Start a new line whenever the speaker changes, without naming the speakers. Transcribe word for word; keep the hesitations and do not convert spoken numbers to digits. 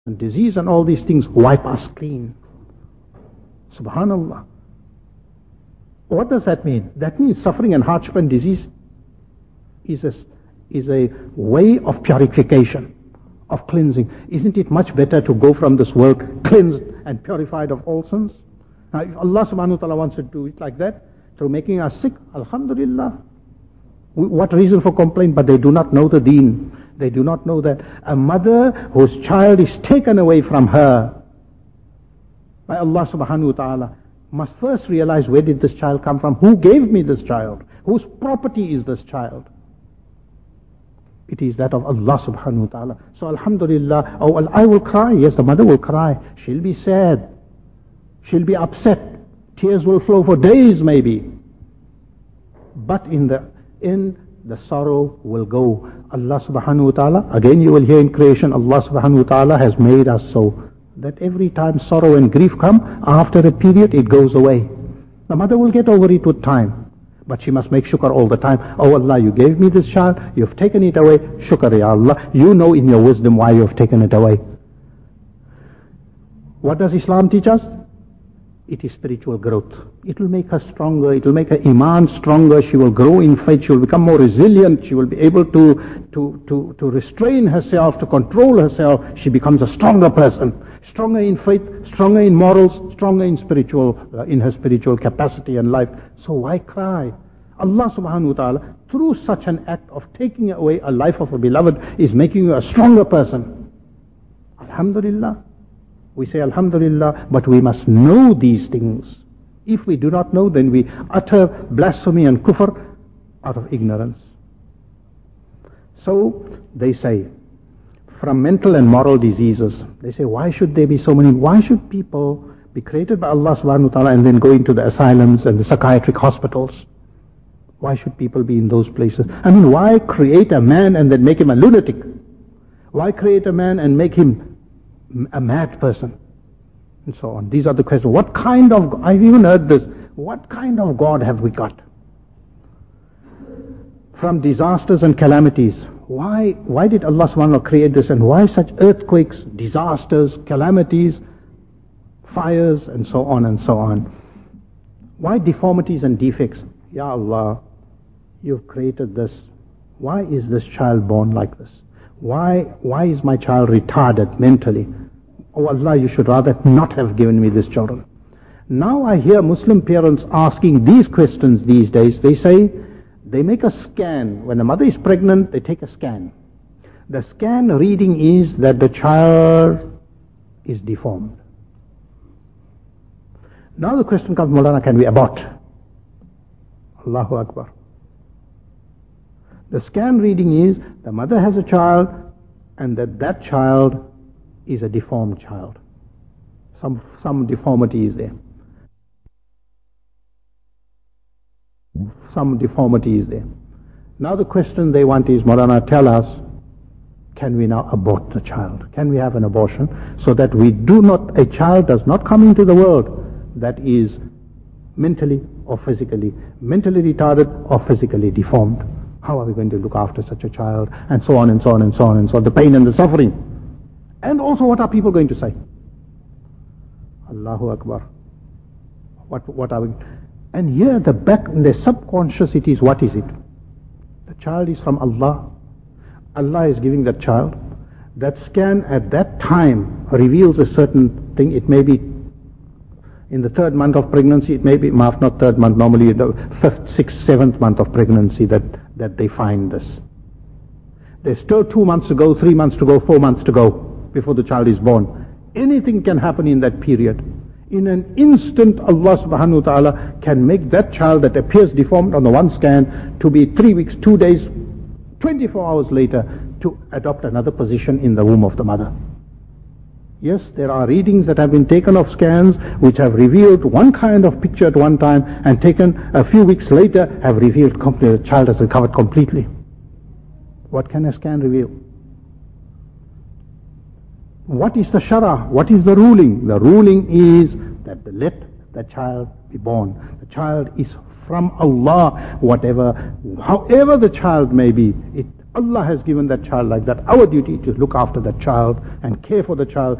and disease and all these things wipe us clean. Subhanallah. What does that mean? That means suffering and hardship and disease is a, is a way of purification, of cleansing. Isn't it much better to go from this world cleansed and purified of all sins? Now if Allah subhanahu wa ta'ala wants to do it like that, through making us sick, alhamdulillah. What reason for complaint? But they do not know the deen. They do not know that a mother whose child is taken away from her by Allah subhanahu wa ta'ala must first realize, where did this child come from? Who gave me this child? Whose property is this child? It is that of Allah subhanahu wa ta'ala. So alhamdulillah, oh, well, I will cry. Yes, the mother will cry. She'll be sad. She'll be upset. Tears will flow for days maybe. But in the end, the sorrow will go. Allah subhanahu wa ta'ala, again you will hear in creation, Allah subhanahu wa ta'ala has made us so that every time sorrow and grief come, after a period it goes away. The mother will get over it with time, but she must make shukr all the time. Oh Allah, you gave me this child, you've taken it away. Shukr ya Allah, you know in your wisdom why you've taken it away. What does Islam teach us? It is spiritual growth. It will make her stronger. It will make her iman stronger. She will grow in faith. She will become more resilient. She will be able to, to, to, to restrain herself, to control herself. She becomes a stronger person. Stronger in faith, stronger in morals, stronger in spiritual, uh, in her spiritual capacity and life. So why cry? Allah subhanahu wa ta'ala, through such an act of taking away a life of a beloved, is making you a stronger person. Alhamdulillah. We say alhamdulillah, but we must know these things. If we do not know, then we utter blasphemy and kufr out of ignorance. So they say, from mental and moral diseases, they say, why should there be so many, why should people be created by Allah subhanahu wa ta'ala and then go into the asylums and the psychiatric hospitals? Why should people be in those places? I mean, why create a man and then make him a lunatic? Why create a man and make him a mad person, and so on? These are the questions. What kind of, I've even heard this, what kind of God have we got? From disasters and calamities. Why, why did Allah subhanahu wa ta'ala create this, and why such earthquakes, disasters, calamities, fires, and so on and so on? Why deformities and defects? Ya Allah, you've created this. Why is this child born like this? Why, why is my child retarded mentally? Oh Allah, you should rather not have given me this children. Now I hear Muslim parents asking these questions these days. They say, they make a scan. When a mother is pregnant, they take a scan. The scan reading is that the child is deformed. Now the question comes, Maulana, can we abort? Allahu Akbar. The scan reading is, the mother has a child, and that that child is a deformed child. Some, some deformity is there. Some deformity is there. Now the question they want is, Maulana, tell us, can we now abort the child? Can we have an abortion so that we do not, a child does not come into the world that is mentally or physically, mentally retarded or physically deformed? How are we going to look after such a child? And so on and so on and so on and so on. The pain and the suffering. And also, what are people going to say? Allahu Akbar. What, what are we? And here, the back, in the subconscious, it is, what is it? The child is from Allah. Allah is giving that child. That scan at that time reveals a certain thing. It may be in the third month of pregnancy, it may be, not third month, normally the fifth, sixth, seventh month of pregnancy that, that they find this. There's still two months to go, three months to go, four months to go before the child is born. Anything can happen in that period. In an instant, Allah subhanahu wa ta'ala can make that child that appears deformed on the one scan to be three weeks, two days, twenty-four hours later to adopt another position in the womb of the mother. Yes, there are readings that have been taken of scans which have revealed one kind of picture at one time and taken a few weeks later have revealed completely, the child has recovered completely. What can a scan reveal? What is the shara? What is the ruling? The ruling is that let the child be born. The child is from Allah, whatever, however the child may be. It, Allah has given that child like that. Our duty to look after that child and care for the child